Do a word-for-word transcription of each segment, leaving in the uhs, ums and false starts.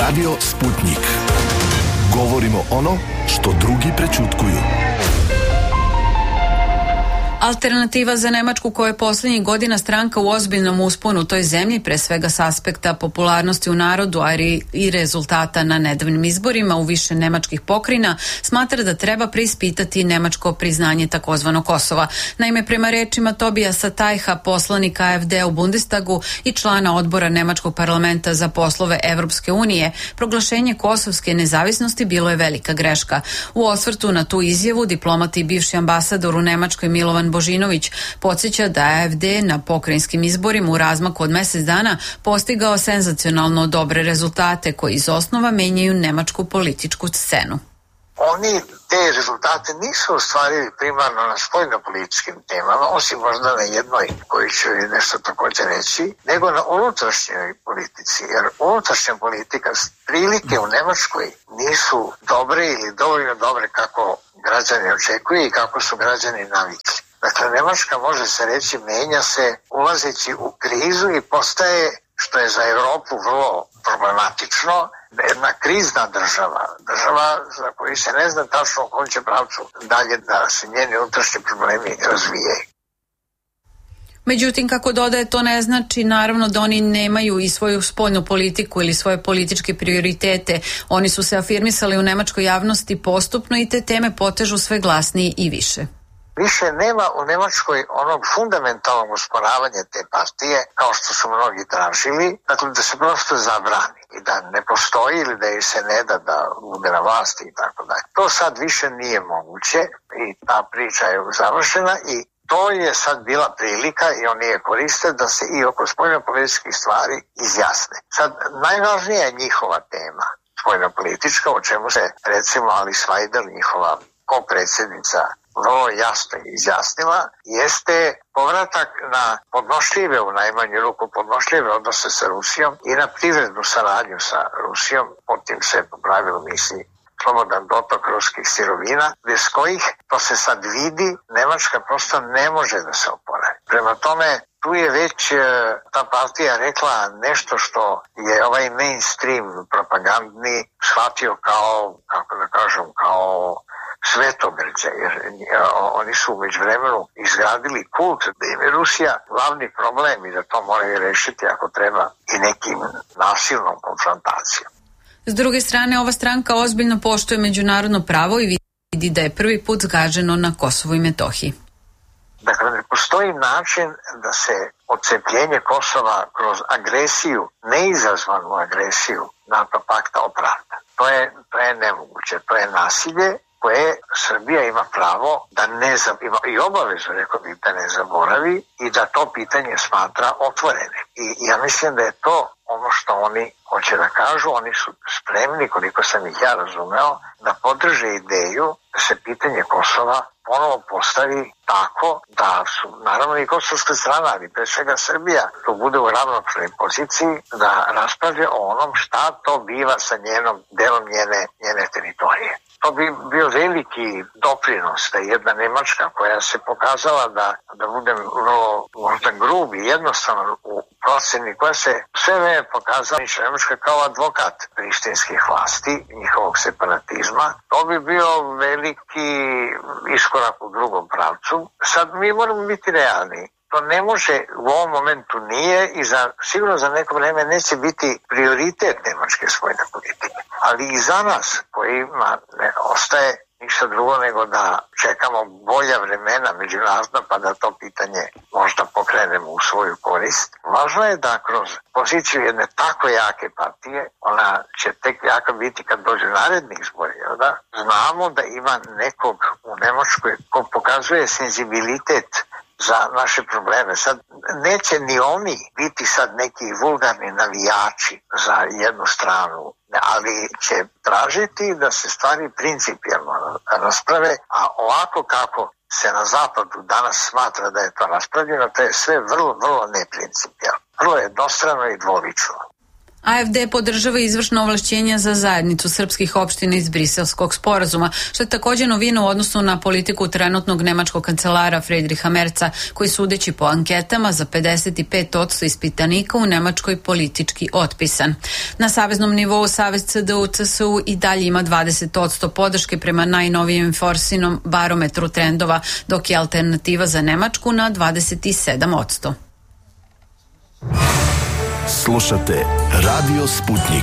Radio Sputnik. Govorimo ono što drugi prećutkuju. Alternativa za Nemačku, koja je posljednjih godina stranka u ozbiljnom usponu u toj zemlji, pre svega s aspekta popularnosti u narodu, a i rezultata na nedavnim izborima u više nemačkih pokrajina, smatra da treba preispitati nemačko priznanje takozvanog Kosova. Naime, prema rečima Tobijasa Tajha, poslanika A F D u Bundestagu i člana odbora Nemačkog parlamenta za poslove Evropske unije, proglašenje kosovske nezavisnosti bilo je velika greška. U osvrtu na tu izjavu, diplomat i bivši ambasador u Nemačkoj Milovan Božinović podsjeća da je A F D na pokrajinskim izborima u razmaku od mjesec dana postigao senzacionalno dobre rezultate koji iz osnova menjaju nemačku političku scenu. Oni te rezultate nisu ostvarili primarno na spoljnopolitičkim temama, osim možda na jednoj koji ću nešto također reći, nego na unutrašnjoj politici. Jer unutrašnja politika, prilike u Nemačkoj nisu dobre ili dovoljno dobre kako građani očekuju i kako su građani navikli. Dakle, Nemačka, može se reći, menja se ulazeći u krizu i postaje, što je za Europu vrlo problematično, jedna krizna država, država za koju se ne zna tačno u kom će pravcu dalje da se njeni unutrašnji problemi razvijaju. Međutim, kako dodaje, to ne znači naravno da oni nemaju i svoju spoljnu politiku ili svoje političke prioritete. Oni su se afirmisali u nemačkoj javnosti postupno i te teme potežu sve glasnije i više. Više nema u Nemačkoj onog fundamentalnog usporavanja te partije, kao što su mnogi tražili, dakle da se prosto zabrani i da ne postoji ili da joj se ne da da bude na vlasti i tako dalje. To sad više nije moguće i ta priča je završena i to je sad bila prilika i oni je koriste da se i oko spoljnopolitičkih stvari izjasne. Sad, najvažnija je njihova tema spoljnopolitička, o čemu se recimo Alice Weidel, njihova ko-predsjednica, vrlo jasno izjasnila, jeste povratak na podnošljive, u najmanju ruku podnošljive odnose sa Rusijom i na privrednu saradnju sa Rusijom, pod tim se po pravilu misli slobodan dotok ruskih sirovina, bez kojih, to se sad vidi, Nemačka prosto ne može da se oporavi. Prema tome, tu je već ta partija rekla nešto što je ovaj mainstream propagandni shvatio kao, kako da kažem, kao svetogrđe, jer oni su u međuvremenu izgradili kult da im je Rusija glavni problem i da to moraju rešiti ako treba i nekim nasilnom konfrontacijom. S druge strane, ova stranka ozbiljno poštuje međunarodno pravo i vidi da je prvi put zgaženo na Kosovu i Metohiji. Dakle, ne postoji način da se odcepljenje Kosova kroz agresiju, neizazvanu agresiju NATO pakta opravda. To je, to je nemoguće, to je nasilje koje Srbija ima pravo da ne ima i obavezu, rekao bih, da ne zaboravi i da to pitanje smatra otvorene. I ja mislim da je to ono što oni hoće da kažu. Oni su spremni, koliko sam ih ja razumeo, da podrže ideju da se pitanje Kosova ponovo postavi tako da su, naravno i kosovska strana, ali pre svega Srbija, to bude u ravnopravnoj poziciji da raspravlja o onom šta to biva sa njenom delom njene, njene teritorije. To bi bio veliki doprinos da jedna Nemačka koja se pokazala da, da budem vrlo možda grub i jednostavno u proceni, koja se sve vreme pokazala Nemačka kao advokat prištinskih vlasti, njihovog separatizma, to bi bio veliki iskorak u drugom pravcu. Sad mi moramo biti realni. To ne može, u ovom momentu nije i za, sigurno za neko vreme neće biti prioritet nemačke spoljne politike. Ali i za nas kojima ne ostaje ništa drugo nego da čekamo bolja vremena međunarodna pa da to pitanje možda pokrenemo u svoju korist. Važno je da kroz poziciju jedne tako jake partije, ona će tek jaka biti kad dođe naredni izbori, da? Znamo da ima nekog u Nemačkoj ko pokazuje senzibilitet za naše probleme. Sad neće ni oni biti sad neki vulgarni navijači za jednu stranu, ali će tražiti da se stvari principijelno rasprave, a ovako kako se na zapadu danas smatra da je to raspravljeno, to je sve vrlo, vrlo neprincipijelno. Vrlo jednostrano i dvolično. A F D podržava izvršna ovlašćenja za zajednicu srpskih opština iz Briselskog sporazuma, što je također novina u odnosu na politiku trenutnog nemačkog kancelara Friedricha Merca, koji sudeći po anketama za pedeset pet posto ispitanika u Nemačkoj politički otpisan. Na saveznom nivou Savez C D U C S U i dalje ima dvadeset posto podrške prema najnovijem Forsinom barometru trendova, dok je alternativa za Nemačku na dvadeset sedam posto. Slušate Radio Sputnik.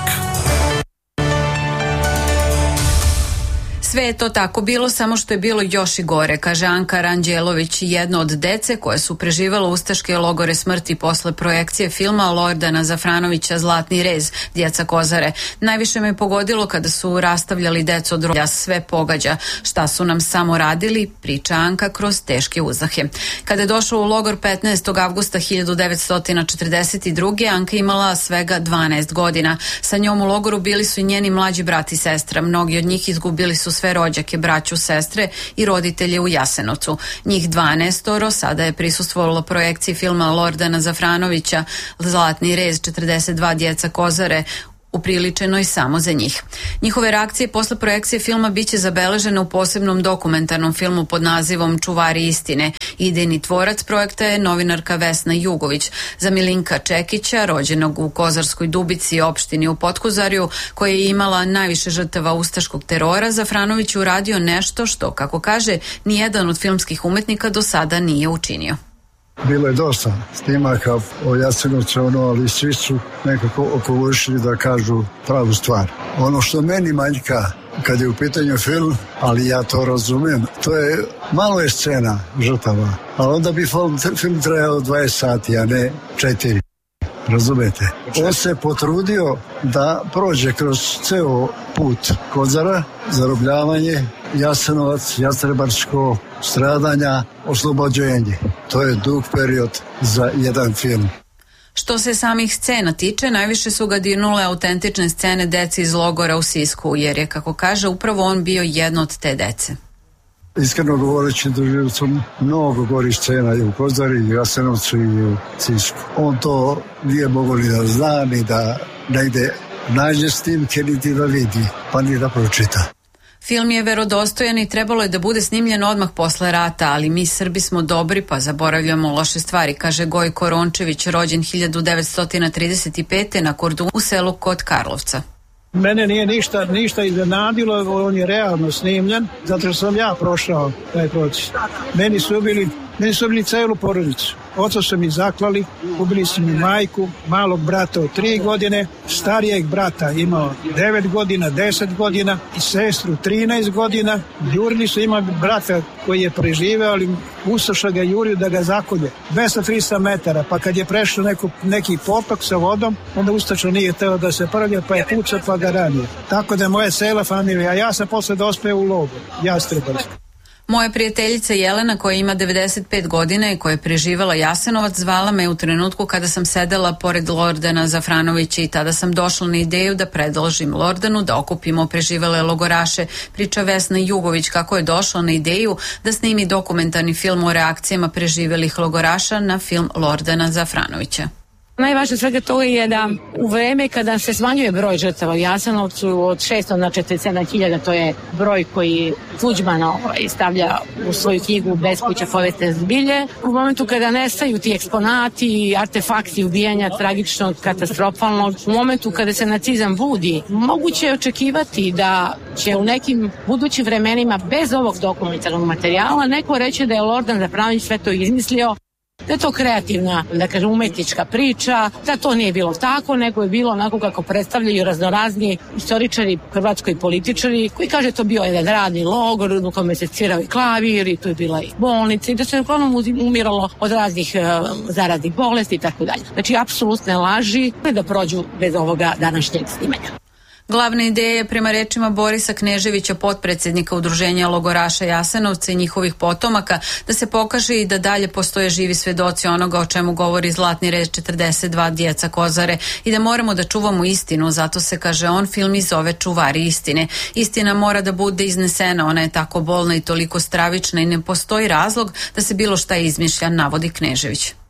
Sve je to tako bilo, samo što je bilo još i gore, kaže Anka Ranđelović, jedna od dece koje su preživjela ustaške logore smrti posle projekcije filma Lordana Zafranovića Zlatni rez, Djeca Kozare. Najviše me pogodilo kada su rastavljali decu od roja, sve pogađa. Šta su nam samo radili, priča Anka kroz teške uzdahe. Kada je došao u logor petnaestog avgusta hiljadu devetsto četrdeset druge. Anka imala svega dvanaest godina. Sa njom u logoru bili su i njeni mlađi brat i sestra. Mnogi od njih izgubili su sve rođake, braću, sestre i roditelje u Jasenovcu. Njih dvanaestoro sada je prisustvovalo projekciji filma Lordana Zafranovića Zlatni rez, četrdeset dva Djeca Kozare, upriličenoj samo za njih. Njihove reakcije posle projekcije filma biće zabeležene u posebnom dokumentarnom filmu pod nazivom Čuvari istine. Idejni tvorac projekta je novinarka Vesna Jugović. Za Milinka Čekića, rođenog u Kozarskoj Dubici, opštini u Potkozarju, koja je imala najviše žrtava ustaškog terora, Zafranović je uradio nešto što, kako kaže, nijedan od filmskih umetnika do sada nije učinio. Bilo je dosta snimaka o Jasenovcu, ono, ali svi su nekako okolišili da kažu pravu stvar. Ono što meni manjka kad je u pitanju film, ali ja to razumijem, to je malo je scena žrtava, ali onda bi film, film trajao dvadeset sati, a ne četiri. Razumete? On se potrudio da prođe kroz ceo put Kozara, zarobljavanje, Jasenovac, Jastrebarsko, stradanja, oslobođenje. To je dug period za jedan film. Što se samih scena tiče, najviše su ga dirnule autentične scene dece iz logora u Sisku, jer je, kako kaže, upravo on bio jedna od te dece. Iskreno govoreći, doživio sam mnogo gorih scena i u Kozari, i u Jasenovcu i u Sisku. On to nije mogo ni da zna, ni da negde nađe snimke, niti da vidi, pa ni da pročita. Film je verodostojan i trebalo je da bude snimljen odmah posle rata, ali mi Srbi smo dobri pa zaboravljamo loše stvari, kaže Gojko Rončević, rođen hiljadu devetsto trideset pete. na Kordunu u selu kod Karlovca. Mene nije ništa, ništa iznenadilo, on je realno snimljen, zato što sam ja prošao taj proces. Meni su ubili, meni su ubili celu porodicu. Oca su mi zaklali, ubili su mi majku, malog brata od tri godine, starijeg brata imao devet godina, deset godina i sestru trinaest godina. Jurili su, ima brata koji je preživeo, ali ustaša ga jurio da ga zakolje. dvesta do trista metara, pa kad je prešao neko, neki potok sa vodom, onda ustaša nije teo da se prlja, pa je puca pa ga ranio. Tako da je moja cela familija, a ja sam posle dospeo u logor, Jastrebarsko. Moja prijateljica Jelena, koja ima devedeset pet godina i koja je preživala Jasenovac, zvala me u trenutku kada sam sedela pored Lordana Zafranovića i tada sam došla na ideju da predložim Lordanu da okupimo preživele logoraše. Priča Vesna Jugović kako je došla na ideju da snimi dokumentarni film o reakcijama preživelih logoraša na film Lordana Zafranovića. Najvažnije svega toga je da u vreme kada se smanjuje broj žrtava u Jasenovcu od šesto na četrdeset sedam hiljada, to je broj koji Tuđman ovaj, stavlja u svoju knjigu Bespuća poveste zbilje, u momentu kada nestaju ti eksponati, artefakti ubijanja tragičnog, katastrofalnog, u momentu kada se nacizam budi, moguće je očekivati da će u nekim budućim vremenima bez ovog dokumentarnog materijala neko reći da je Lordan Zafranović sve to izmislio, da je to kreativna, da kažem, umetnička priča, da to nije bilo tako, nego je bilo onako kako predstavljaju raznorazni istoričari, hrvatski političari, koji kaže to bio jedan radni logor u kome se svirao i klavir i tu je bila i bolnica i da se uglavnom umiralo od raznih uh, zaraznih bolesti i tako dalje. Znači, apsolutne laži da prođu bez ovoga današnjeg snimanja. Glavna ideja je, prema rečima Borisa Kneževića, potpredsjednika Udruženja logoraša Jasenovca i njihovih potomaka, da se pokaže i da dalje postoje živi svedoci onoga o čemu govori Zlatni rez, četrdeset dva Djeca Kozare, i da moramo da čuvamo istinu. Zato se, kaže on, film i zove Čuvari istine. Istina mora da bude iznesena, ona je tako bolna i toliko stravična i ne postoji razlog da se bilo šta izmišlja, navodi Knežević.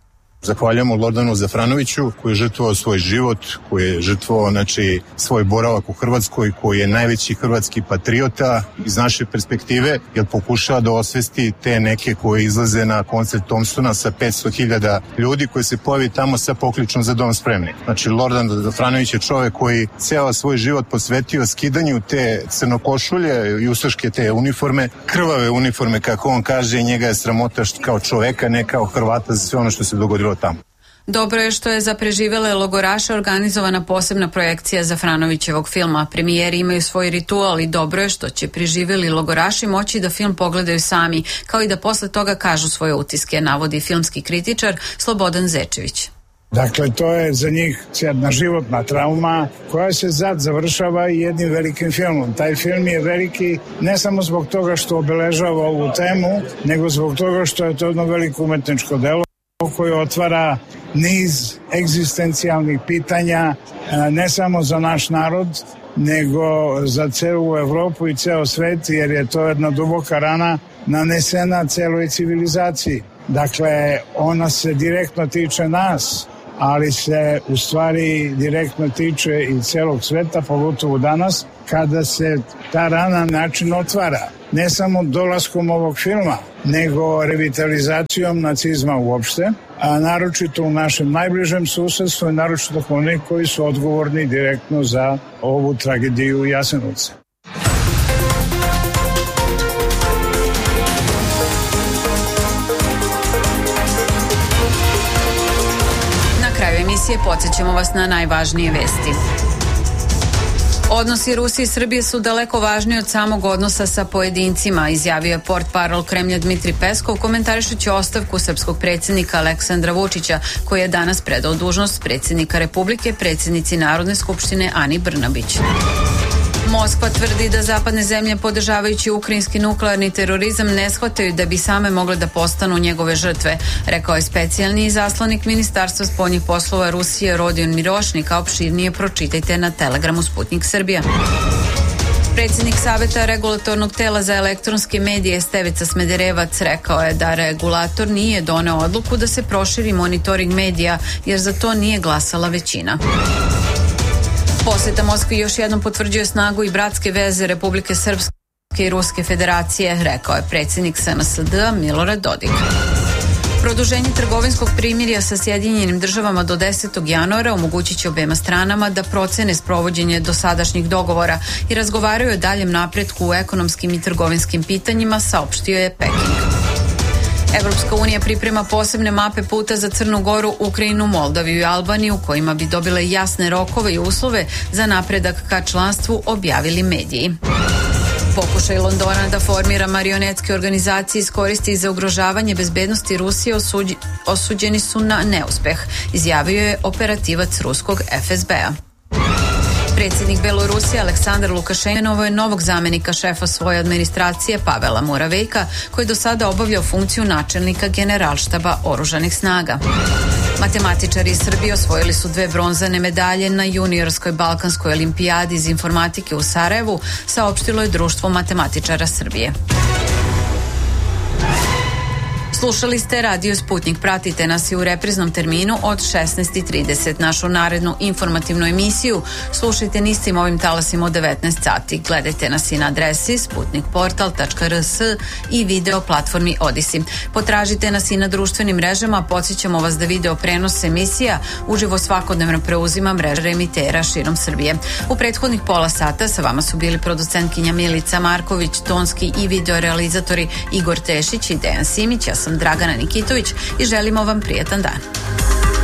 Zahvaljujemo Lordanu Zafranoviću koji je žrtvovao svoj život, koji je žrtvovao znači, svoj boravak u Hrvatskoj, koji je najveći hrvatski patriota iz naše perspektive, jer pokušava da osvesti te neke koje izlaze na koncert Thompsona sa petsto hiljada ljudi koji se pojavi tamo sa pokličom za dom spremni. Znači Lordan Zafranović je čovek koji ceo svoj život posvetio skidanju te crnokošulje i ustaške te uniforme, krvave uniforme kako on kaže, i njega je sramota kao čoveka, ne kao Hrvata, za sve ono što se dogodilo tamo. Dobro je što je za preživele logoraše organizovana posebna projekcija Zafranovićevog filma. Premijeri imaju svoj ritual i dobro je što će preživeli logoraši moći da film pogledaju sami, kao i da posle toga kažu svoje utiske, navodi filmski kritičar Slobodan Zečević. Dakle, to je za njih jedna životna trauma koja se sad završava i jednim velikim filmom. Taj film je veliki ne samo zbog toga što obeležava ovu temu, nego zbog toga što je to jedno veliko umetničko delo koje otvara niz egzistencijalnih pitanja ne samo za naš narod, nego za celu Evropu i ceo svet, jer je to jedna duboka rana nanesena celoj civilizaciji. Dakle, ona se direktno tiče nas, ali se u stvari direktno tiče i celog sveta, pogotovo danas, kada se ta rana način otvara. Ne samo dolaskom ovog filma, nego revitalizacijom nacizma uopšte, a naročito u našem najbližem susedstvu i naročito oni koji su odgovorni direktno za ovu tragediju u Jasenovcu. Emisije podsjećamo vas na najvažnije vesti. Odnosi Rusije i Srbije su daleko važniji od samog odnosa sa pojedincima, izjavio je portparol Kremlja Dmitrij Peskov komentarišući ostavku srpskog predsjednika Aleksandra Vučića, koji je danas predao dužnost predsjednika Republike predsjednici Narodne skupštine Ani Brnabić. Moskva tvrdi da zapadne zemlje podržavajući ukrajinski nuklearni terorizam ne shvataju da bi same mogle da postanu njegove žrtve, rekao je specijalni izaslanik Ministarstva spoljnih poslova Rusije Rodion Mirošnik, a opširnije pročitajte na Telegramu Sputnik Srbija. Predsjednik Saveta regulatornog tela za elektronske medije Stevica Smederevac rekao je da regulator nije doneo odluku da se proširi monitoring medija jer za to nije glasala većina. Posjeta Moskvi još jednom potvrđuje snagu i bratske veze Republike Srpske i Ruske federacije, rekao je predsjednik S N S D Milorad Dodik. Produženje trgovinskog primirja sa Sjedinjenim državama do desetog januara omogućit će obema stranama da procene sprovođenje dosadašnjih dogovora i razgovaraju o daljem napretku u ekonomskim i trgovinskim pitanjima, saopštio je Peking. Evropska unija priprema posebne mape puta za Crnu Goru, Ukrajinu, Moldaviju i Albaniju, kojima bi dobile jasne rokove i uslove za napredak ka članstvu, objavili mediji. Pokušaj Londona da formira marionetske organizacije iskoristi za ugrožavanje bezbednosti Rusije osuđ, osuđeni su na neuspeh, izjavio je operativac ruskog F S B-a. Predsjednik Belorusije Aleksandar Lukašenko je novog zamenika šefa svoje administracije Pavela Muravejka, koji do sada obavljao funkciju načelnika Generalštaba oružanih snaga. Matematičari iz Srbije osvojili su dve bronzane medalje na juniorskoj balkanskoj olimpijadi iz informatike u Sarajevu, saopštilo je Društvo matematičara Srbije. Slušali ste Radio Sputnik, pratite nas i u repriznom terminu od šesnaest i trideset. Našu narednu informativnu emisiju slušajte na istim ovim talasima od devetnaest sati. Gledajte nas i na adresi sputnikportal tačka r s i video platformi Odisi. Potražite nas i na društvenim mrežama, podsjećamo vas da video prenos emisija uživo svakodnevno preuzima mreža emitera širom Srbije. U prethodnih pola sata sa vama su bili producentkinja Milica Marković, tonski i video realizatori Igor Tešić i Dejan Simić. Ja sam Dragana Nikitović i želimo vam prijetan dan.